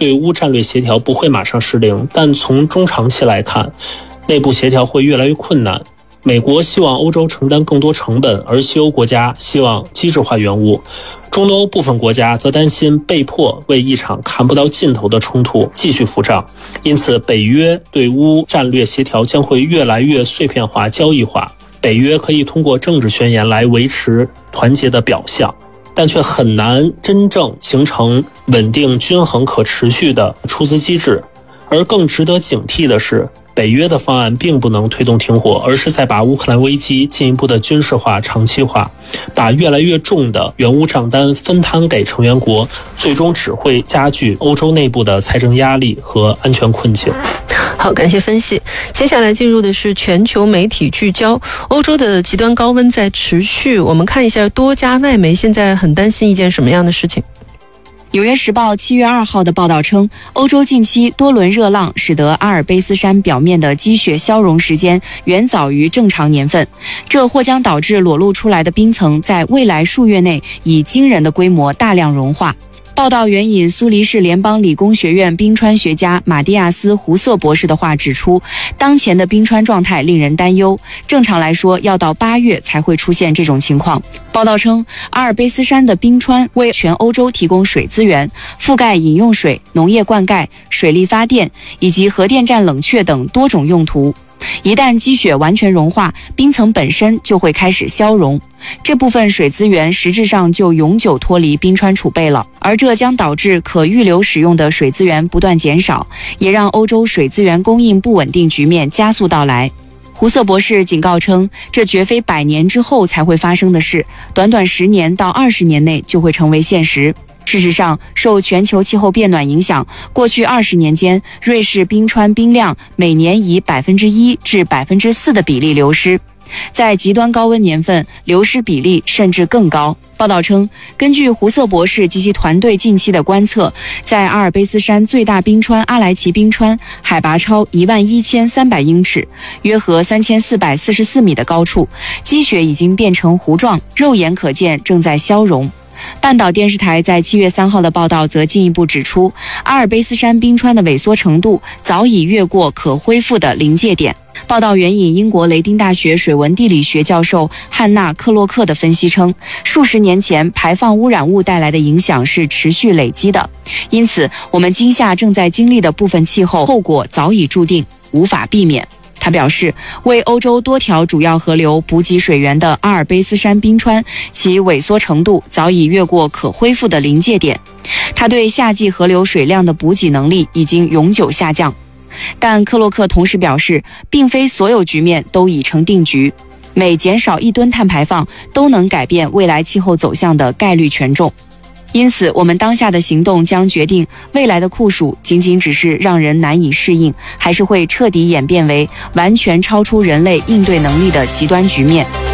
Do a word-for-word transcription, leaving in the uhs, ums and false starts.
对乌战略协调不会马上失灵，但从中长期来看，内部协调会越来越困难。美国希望欧洲承担更多成本，而西欧国家希望机制化援乌。中东欧部分国家则担心被迫为一场看不到尽头的冲突继续付账，因此北约对乌战略协调将会越来越碎片化、交易化。北约可以通过政治宣言来维持团结的表象，但却很难真正形成稳定、均衡、可持续的出资机制。而更值得警惕的是，北约的方案并不能推动停火，而是在把乌克兰危机进一步的军事化、长期化，把越来越重的援乌账单分摊给成员国，最终只会加剧欧洲内部的财政压力和安全困境。 好，感谢分析。接下来进入的是全球媒体聚焦。欧洲的极端高温在持续，我们看一下多家外媒现在很担心一件什么样的事情。 纽约时报七月二号的报道称，欧洲近期多轮热浪使得阿尔卑斯山表面的积雪消融时间远早于正常年份，这或将导致裸露出来的冰层在未来数月内以惊人的规模大量融化。报道援引苏黎世联邦理工学院冰川学家马蒂亚斯·胡瑟博士的话指出，当前的冰川状态令人担忧，正常来说要到八月才会出现这种情况。报道称，阿尔卑斯山的冰川为全欧洲提供水资源，覆盖饮用水、农业灌溉、水力发电以及核电站冷却等多种用途。一旦积雪完全融化，冰层本身就会开始消融，这部分水资源实质上就永久脱离冰川储备了，而这将导致可预留使用的水资源不断减少，也让欧洲水资源供应不稳定局面加速到来。胡瑟博士警告称，这绝非百年之后才会发生的事，短短十年到二十年内就会成为现实。事实上，受全球气候变暖影响，过去二十年间，瑞士冰川冰量每年以百分之一至百分之四的比例流失，在极端高温年份，流失比例甚至更高。报道称，根据胡瑟博士及其团队近期的观测，在阿尔卑斯山最大冰川阿莱奇冰川海拔超一万一千三百英尺，约合三千四百四十四米的高处，积雪已经变成糊状，肉眼可见正在消融。半岛电视台在七月三号的报道则进一步指出，阿尔卑斯山冰川的萎缩程度早已越过可恢复的临界点。报道援引英国雷丁大学水文地理学教授汉娜·克洛克的分析称，数十年前排放污染物带来的影响是持续累积的，因此我们今夏正在经历的部分气候后果早已注定，无法避免。他表示，为欧洲多条主要河流补给水源的阿尔卑斯山冰川，其萎缩程度早已越过可恢复的临界点，他对夏季河流水量的补给能力已经永久下降。但克洛克同时表示，并非所有局面都已成定局，每减少一吨碳排放都能改变未来气候走向的概率权重。因此，我们当下的行动将决定未来的酷暑仅仅只是让人难以适应，还是会彻底演变为完全超出人类应对能力的极端局面。